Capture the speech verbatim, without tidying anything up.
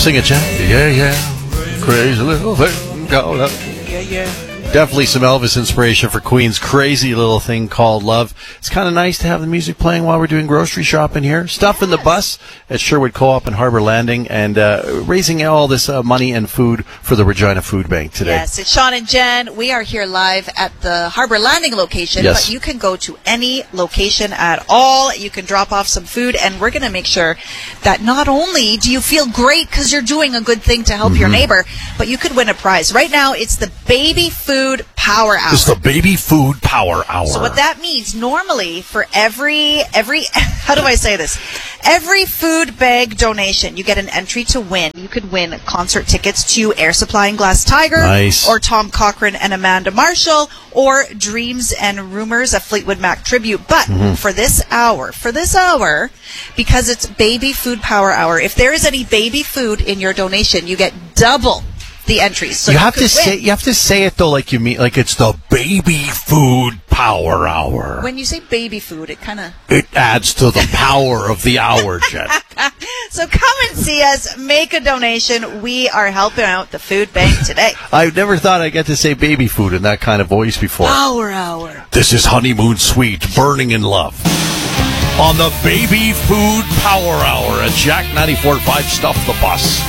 Sing it, Jen. Yeah, yeah. Crazy little thing called love. Yeah, yeah. Definitely some Elvis inspiration for Queen's Crazy Little Thing Called Love. It's kind of nice to have the music playing while we're doing grocery shopping here. Stuff yes. in the bus at Sherwood Co-op and Harbor Landing, and uh, raising all this uh, money and food for the Regina Food Bank today. Yes, it's Sean and Jen. We are here live at the Harbor Landing location, yes. but you can go to any location at all. You can drop off some food, and we're going to make sure that not only do you feel great because you're doing a good thing to help mm-hmm. your neighbor, but you could win a prize. Right now, it's the Baby Food Power Hour. It's the Baby Food Power Hour. So what that means, normally for every, every, how do I say this? Every food bag donation, you get an entry to win. You could win concert tickets to Air Supply and Glass Tiger, nice. or Tom Cochrane and Amanda Marshall, or Dreams and Rumors, a Fleetwood Mac tribute. But mm-hmm. for this hour, for this hour, because it's Baby Food Power Hour, if there is any baby food in your donation, you get double the entries. So you, you have to win. say you have to say it though like you mean like it's the Baby Food Power Hour. When you say baby food, it kind of it adds to the power of the hour, Jen. So come and see us, make a donation. We are helping out the food bank today. I've never thought I'd get to say baby food in that kind of voice before. Power Hour. This is Honeymoon Suite, Burning in Love. On the Baby Food Power Hour at Jack ninety-four point five Stuff the Bus.